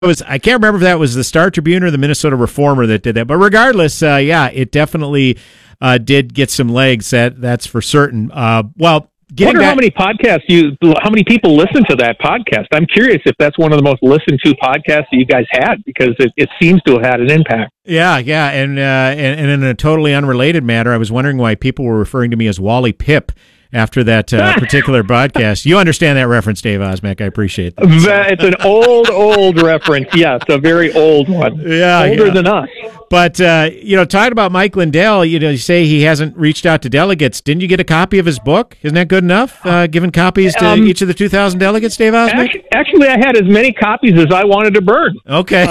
I can't remember if that was the Star Tribune or the Minnesota Reformer that did that, but regardless, it definitely did get some legs. That's for certain. Getting how many how many people listen to that podcast? I'm curious if that's one of the most listened to podcasts that you guys had, because it seems to have had an impact. Yeah, and in a totally unrelated matter, I was wondering why people were referring to me as Wally Pip after that particular broadcast. You understand that reference, Dave Osmek. I appreciate that. It's an old reference. Yes, a very old one. Yeah, older than us. But, talking about Mike Lindell, you say he hasn't reached out to delegates. Didn't you get a copy of his book? Isn't that good enough, giving copies to each of the 2,000 delegates, Dave Osmek? Actually, I had as many copies as I wanted to burn. Okay.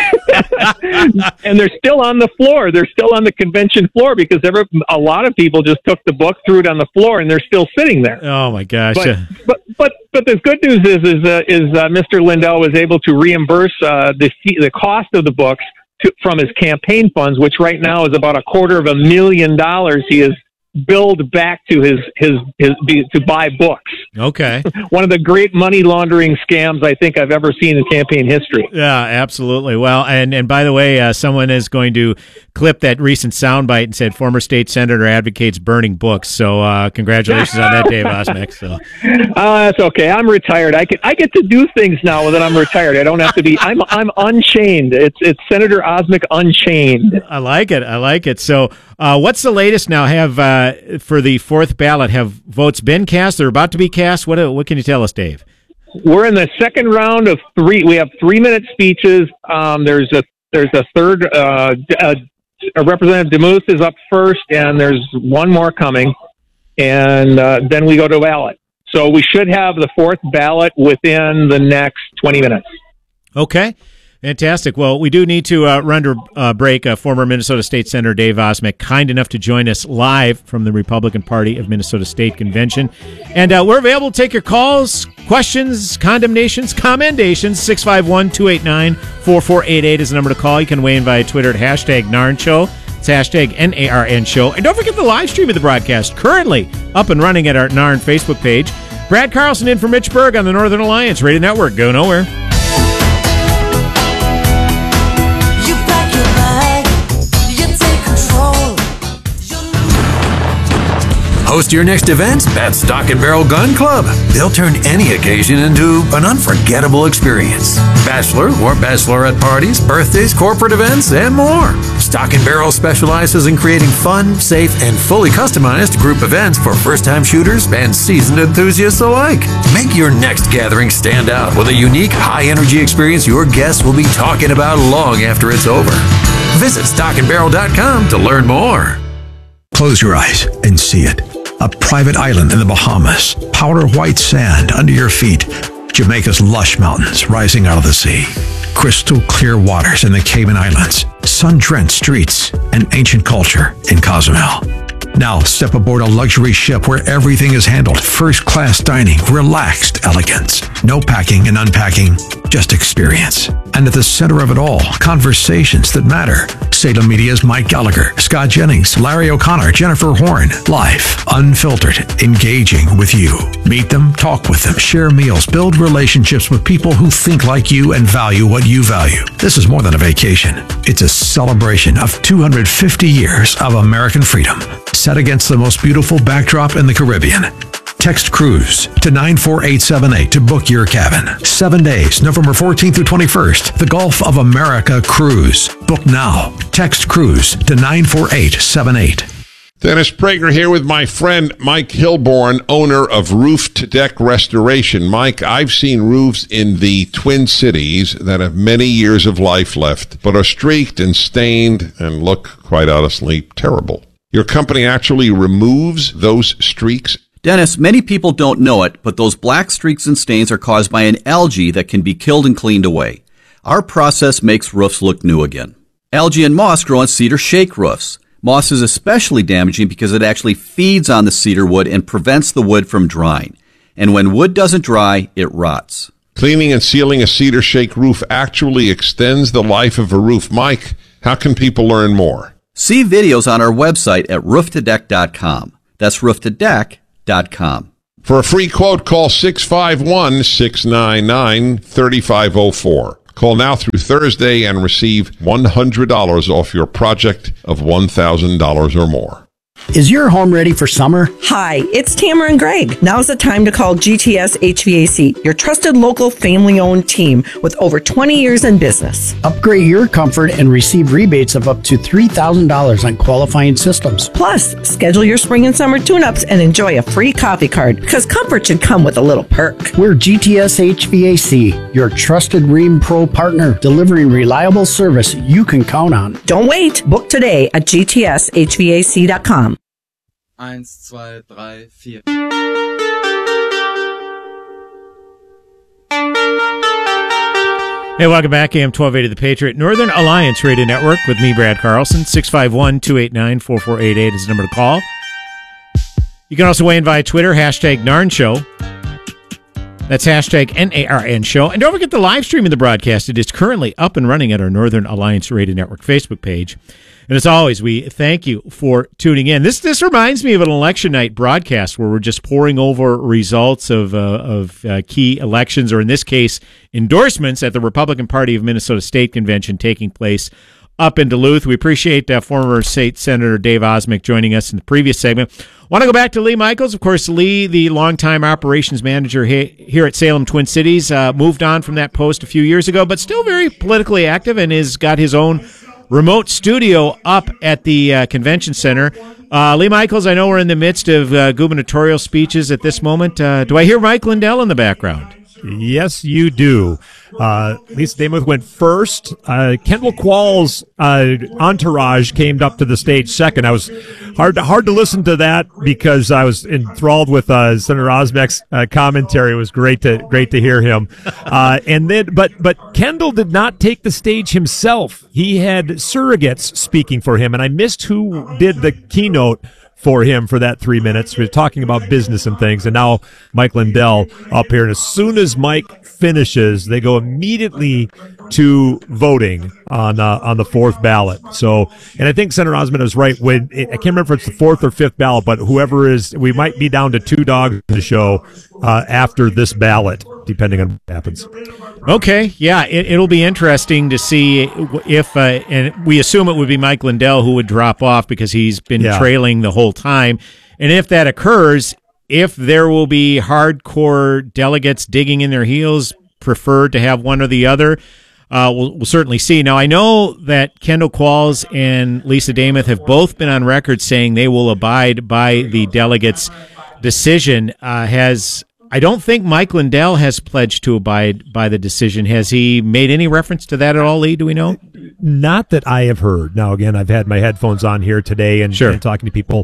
And they're still on the floor. They're still on the convention floor, because a lot of people just took the book, threw it on the floor, and they're still sitting there. Oh, my gosh. But the good news is Mr. Lindell was able to reimburse the cost of the books from his campaign funds, which right now is about $250,000. He has billed back to his to buy books. Okay. One of the great money laundering scams I think I've ever seen in campaign history. Yeah, absolutely. Well, and by the way, someone is going to clip that recent soundbite and said former state senator advocates burning books. So congratulations on that, Dave Osmek. So that's okay. I'm retired. I get to do things now that I'm retired. I don't have to be. I'm unchained. It's Senator Osmek Unchained. I like it. So what's the latest now? Have for the fourth ballot, have votes been cast? They're about to be cast. What can you tell us, Dave? We're in the second round of 3. We have 3-minute speeches. There's a third. Representative DeMuth is up first, and there's one more coming, and then we go to ballot. So we should have the fourth ballot within the next 20 minutes. Okay. Fantastic. Well, we do need to run to break. Former Minnesota State Senator Dave Osmek, kind enough to join us live from the Republican Party of Minnesota State Convention. And we're available to take your calls, questions, condemnations, commendations. 651-289-4488 is the number to call. You can weigh in via Twitter at #NARN Show. It's #NARN Show. And don't forget the live stream of the broadcast, currently up and running at our NARN Facebook page. Brad Carlson in for Mitch Berg on the Northern Alliance Radio Network. Go nowhere. Host your next event at Stock and Barrel Gun Club. They'll turn any occasion into an unforgettable experience. Bachelor or bachelorette parties, birthdays, corporate events, and more. Stock and Barrel specializes in creating fun, safe, and fully customized group events for first-time shooters and seasoned enthusiasts alike. Make your next gathering stand out with a unique, high-energy experience your guests will be talking about long after it's over. Visit stockandbarrel.com to learn more. Close your eyes and see it. A private island in the Bahamas, powder white sand under your feet, Jamaica's lush mountains rising out of the sea, crystal clear waters in the Cayman Islands, sun-drenched streets, and ancient culture in Cozumel. Now step aboard a luxury ship where everything is handled, first-class dining, relaxed elegance. No packing and unpacking, just experience. And at the center of it all, conversations that matter. Salem Media's Mike Gallagher, Scott Jennings, Larry O'Connor, Jennifer Horn. Live, unfiltered, engaging with you. Meet them, talk with them, share meals, build relationships with people who think like you and value what you value. This is more than a vacation. It's a celebration of 250 years of American freedom, set against the most beautiful backdrop in the Caribbean. Text Cruise to 94878 to book your cabin. 7 days, November 14th through 21st. The Gulf of America Cruise. Book now. Text Cruise to 94878. Dennis Prager here with my friend Mike Hilborn, owner of Roof to Deck Restoration. Mike, I've seen roofs in the Twin Cities that have many years of life left, but are streaked and stained and look, quite honestly, terrible. Your company actually removes those streaks? Dennis, many people don't know it, but those black streaks and stains are caused by an algae that can be killed and cleaned away. Our process makes roofs look new again. Algae and moss grow on cedar shake roofs. Moss is especially damaging because it actually feeds on the cedar wood and prevents the wood from drying. And when wood doesn't dry, it rots. Cleaning and sealing a cedar shake roof actually extends the life of a roof. Mike, how can people learn more? See videos on our website at rooftodeck.com. That's rooftodeck.com. For a free quote, call 651-699-3504. Call now through Thursday and receive $100 off your project of $1,000 or more. Is your home ready for summer? Hi, it's Tamara and Greg. Now's the time to call GTS HVAC, your trusted local family-owned team with over 20 years in business. Upgrade your comfort and receive rebates of up to $3,000 on qualifying systems. Plus, schedule your spring and summer tune-ups and enjoy a free coffee card, because comfort should come with a little perk. We're GTS HVAC, your trusted Rheem Pro partner, delivering reliable service you can count on. Don't wait. Book today at gtshvac.com. 1, 2, 3, 4. Hey, welcome back. AM 1280 The Patriot, Northern Alliance Radio Network with me, Brad Carlson. 651-289-4488 is the number to call. You can also weigh in via Twitter, hashtag NARN Show. That's hashtag NARN Show. And don't forget the live stream of the broadcast. It is currently up and running at our Northern Alliance Radio Network Facebook page. And as always, we thank you for tuning in. This reminds me of an election night broadcast where we're just pouring over results of key elections, or in this case, endorsements at the Republican Party of Minnesota State Convention taking place up in Duluth. We appreciate former State Senator Dave Osmek joining us in the previous segment. Want to go back to Lee Michaels. Of course, Lee, the longtime operations manager here at Salem Twin Cities, moved on from that post a few years ago, but still very politically active and has got his own remote studio up at the convention center. Lee Michaels, I know we're in the midst of gubernatorial speeches at this moment. Do I hear Mike Lindell in the background? Yes, you do. Lisa Demuth went first. Kendall Quall's entourage came up to the stage second. I was hard to listen to that because I was enthralled with Senator Osmek's commentary. It was great to hear him. But Kendall did not take the stage himself. He had surrogates speaking for him, and I missed who did the keynote for him for that 3 minutes. We're talking about business and things, and now Mike Lindell up here. And as soon as Mike finishes, they go immediately to voting on the fourth ballot. So, and I think Senator Osmond is right. I can't remember if it's the fourth or fifth ballot, but whoever is, we might be down to 2 dogs in the show after this ballot, depending on what happens. Okay, yeah, it'll be interesting to see if, and we assume it would be Mike Lindell who would drop off because he's been trailing the whole time. And if that occurs, if there will be hardcore delegates digging in their heels, preferred to have one or the other, we'll certainly see. Now, I know that Kendall Qualls and Lisa Demuth have both been on record saying they will abide by the delegates' decision. I don't think Mike Lindell has pledged to abide by the decision. Has he made any reference to that at all, Lee? Do we know? Not that I have heard. Now, again, I've had my headphones on here today and talking to people.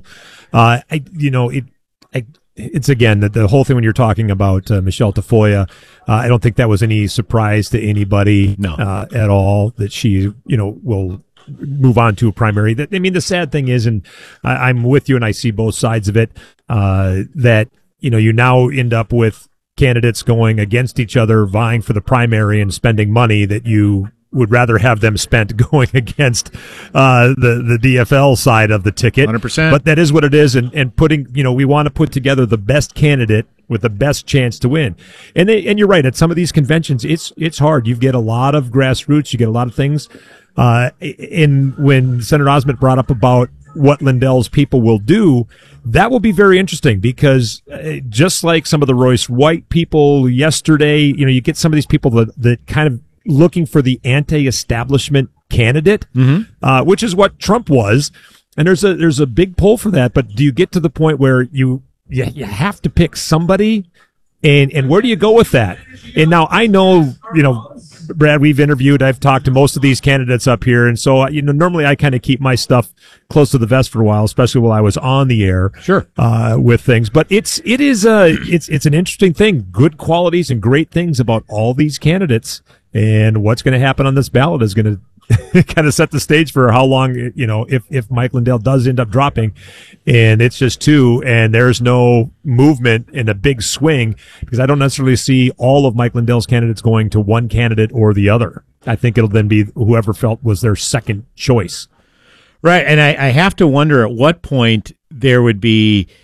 It's again, the whole thing when you're talking about Michelle Tafoya, I don't think that was any surprise to anybody at all that she, will move on to a primary. The sad thing is, and I'm with you and I see both sides of it, that you now end up with candidates going against each other, vying for the primary and spending money that you would rather have them spent going against the DFL side of the ticket. 100%. But that is what it is, and putting, we want to put together the best candidate with the best chance to win. And you're right, at some of these conventions, it's hard. You get a lot of grassroots, you get a lot of things. And when Senator Osment brought up about what Lindell's people will do, that will be very interesting because just like some of the Royce White people yesterday, you get some of these people that kind of looking for the anti-establishment candidate, which is what Trump was. And there's a big pull for that. But do you get to the point where you have to pick somebody? And where do you go with that? And now I know, Brad, we've interviewed, I've talked to most of these candidates up here. And so, normally I kind of keep my stuff close to the vest for a while, especially while I was on the air. Sure. With things. But it's an interesting thing. Good qualities and great things about all these candidates. And what's going to happen on this ballot is going to kind of set the stage for how long, if Mike Lindell does end up dropping and it's just 2 and there's no movement in a big swing, because I don't necessarily see all of Mike Lindell's candidates going to one candidate or the other. I think it'll then be whoever felt was their second choice. Right. And I have to wonder at what point there would be,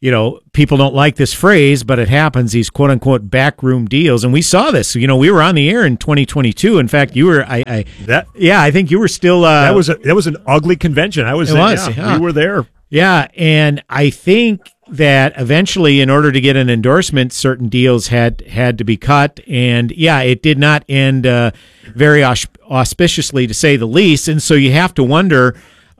people don't like this phrase, but it happens, these quote unquote backroom deals. And we saw this, we were on the air in 2022. In fact, you were, I think you were still, that was an ugly convention. We were there. Yeah. And I think that eventually, in order to get an endorsement, certain deals had to be cut. And it did not end very auspiciously, to say the least. And so you have to wonder,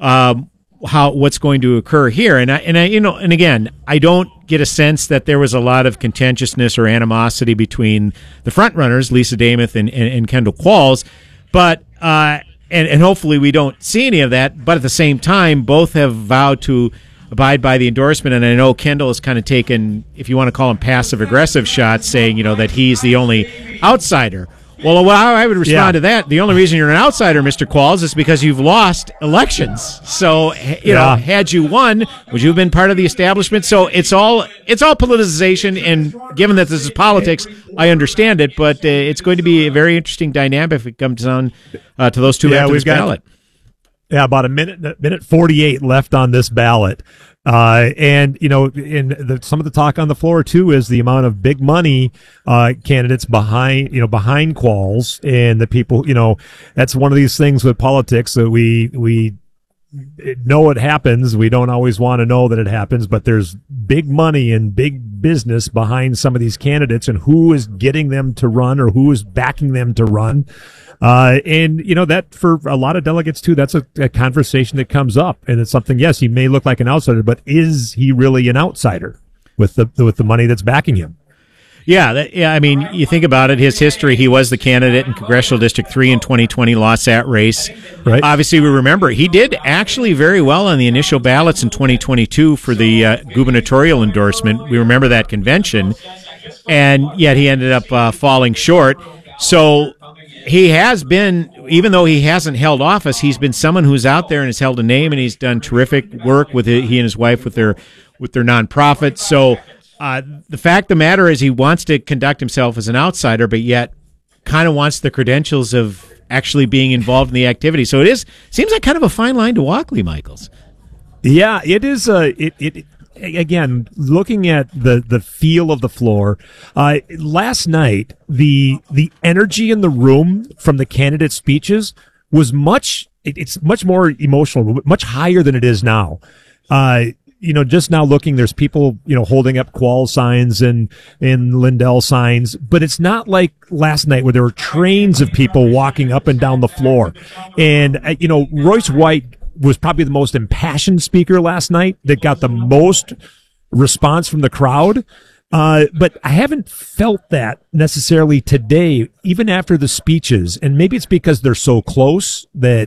what's going to occur here. And again, I don't get a sense that there was a lot of contentiousness or animosity between the front runners, Lisa Damoth and Kendall Qualls, but and hopefully we don't see any of that. But at the same time, both have vowed to abide by the endorsement. And I know Kendall has kind of taken, if you want to call them passive aggressive shots, saying that he's the only outsider. Well, how I would respond to that, the only reason you're an outsider, Mr. Qualls, is because you've lost elections. So, had you won, would you have been part of the establishment? So it's all politicization, and given that this is politics, I understand it, but it's going to be a very interesting dynamic if it comes down to those two after this ballot. About a minute 48 left on this ballot. And some of the talk on the floor too is the amount of big money candidates behind Qualls, and the people. That's one of these things with politics that we know it happens. We don't always want to know that it happens, but there's big money and big business behind some of these candidates, and who is getting them to run or who is backing them to run. And that for a lot of delegates too, that's a conversation that comes up, and it's something. Yes, he may look like an outsider, but is he really an outsider with the money that's backing him? I mean, you think about it, his history, he was the candidate in Congressional District 3 in 2020, lost that race. Right. Obviously, we remember he did actually very well on the initial ballots in 2022 for the gubernatorial endorsement. We remember that convention, and yet he ended up falling short. So he has been, even though he hasn't held office, he's been someone who's out there and has held a name, and he's done terrific work with he and his wife with their nonprofit. So the fact of the matter is he wants to conduct himself as an outsider, but yet kind of wants the credentials of actually being involved in the activity. So seems like kind of a fine line to walk, Lee Michaels. Yeah, it is. Again, looking at the feel of the floor, last night, the energy in the room from the candidate speeches was it's much more emotional, much higher than it is now. Just now looking, there's people, holding up Qualls signs and Lindell signs, but it's not like last night where there were trains of people walking up and down the floor. And, Royce White was probably the most impassioned speaker last night that got the most response from the crowd. But I haven't felt that necessarily today, even after the speeches. And maybe it's because they're so close that,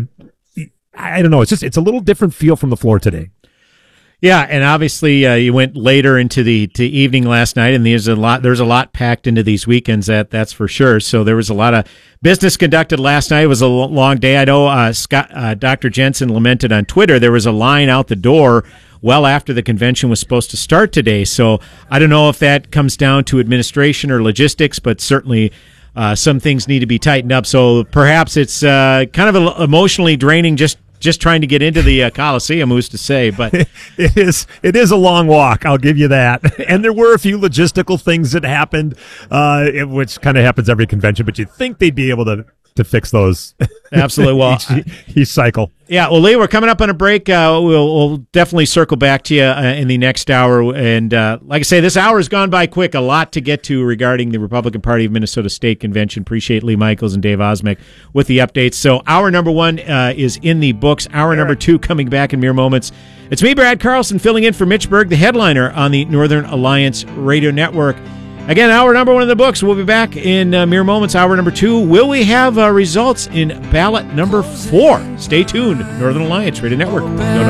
I don't know. It's a little different feel from the floor today. Yeah, and obviously you went later into the evening last night, and there's a lot packed into these weekends. That's for sure. So there was a lot of business conducted last night. It was a long day. I know Dr. Jensen lamented on Twitter there was a line out the door well after the convention was supposed to start today. So I don't know if that comes down to administration or logistics, but certainly some things need to be tightened up. So perhaps it's kind of emotionally draining just trying to get into the Coliseum, who's to say, but it is a long walk. I'll give you that. And there were a few logistical things that happened, which kind of happens every convention, but you'd think they'd be able to fix those. Absolutely. Well, each cycle. Yeah. Well, Lee, we're coming up on a break. We'll definitely circle back to you in the next hour. And like I say, this hour has gone by quick. A lot to get to regarding the Republican Party of Minnesota State Convention. Appreciate Lee Michaels and Dave Osmek with the updates. So hour number 1 is in the books. Hour number 2 coming back in mere moments. It's me, Brad Carlson, filling in for Mitch Berg, the headliner on the Northern Alliance Radio Network. Again, hour number 1 in the books. We'll be back in mere moments. Hour number 2. Will we have results in ballot number 4? Stay tuned. Northern Alliance Radio Network.